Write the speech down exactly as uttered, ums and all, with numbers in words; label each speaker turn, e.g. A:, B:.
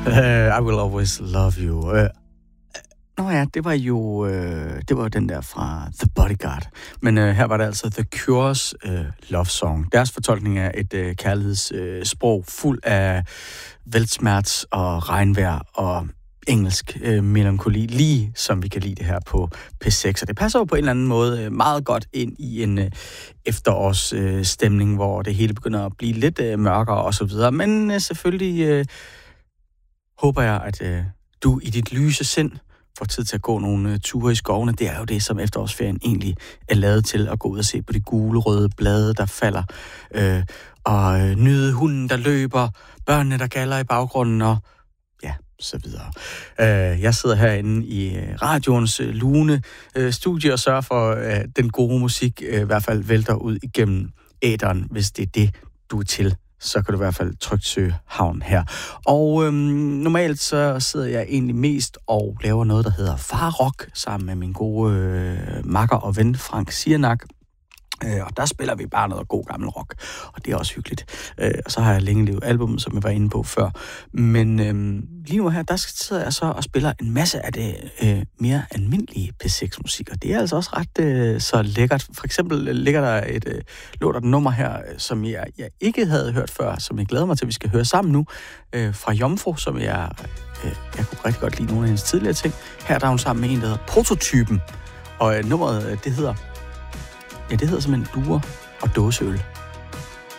A: Uh, I Will Always Love You. Uh, nå ja, det var jo uh, det var den der fra The Bodyguard. Men uh, her var det altså The Cure's uh, Love Song. Deres fortolkning af et uh, kærlighedssprog uh, fuld af veltsmerts og regnvejr og engelsk øh, melankoli, lige som vi kan lide det her på P seks. Og det passer jo på en eller anden måde øh, meget godt ind i en øh, efterårsstemning, øh, hvor det hele begynder at blive lidt øh, mørkere og så videre. Men øh, selvfølgelig øh, håber jeg, at øh, du i dit lyse sind får tid til at gå nogle øh, ture i skovene. Det er jo det, som efterårsferien egentlig er lavet til, at gå ud og se på de gule, røde blade, der falder, øh, og øh, nyde hunden, der løber, børnene, der galder i baggrunden, og så videre. Uh, jeg sidder herinde i uh, radioens uh, lune uh, studie og sørger for, at uh, den gode musik uh, i hvert fald vælter ud igennem æteren, hvis det er det, du er til. Så kan du i hvert fald trygt søge havn her. Og øhm, normalt så sidder jeg egentlig mest og laver noget, der hedder Farrock, sammen med min gode øh, makker og ven Frank Siernak. Øh, og der spiller vi bare noget god gammel rock, og det er også hyggeligt. Øh, og så har jeg længe levet album, som jeg var inde på før. Men øh, lige nu her, der sidder jeg så og spiller en masse af det øh, mere almindelige P seks musik, og det er altså også ret øh, så lækkert. For eksempel ligger der et øh, låt og et nummer her, som jeg, jeg ikke havde hørt før, som jeg glæder mig til, at vi skal høre sammen nu, øh, fra Jomfru, som jeg, øh, jeg kunne rigtig godt lide nogle af hendes tidligere ting. Her der er hun sammen med en, der hedder Prototypen, og øh, nummeret, øh, det hedder Ja, det hedder simpelthen Duer og dåseøl.